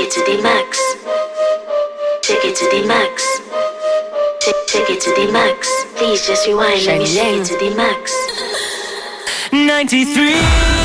it to the max. Take it to the max. Take it to the max. Please just rewind. Let me shake it to the max. 93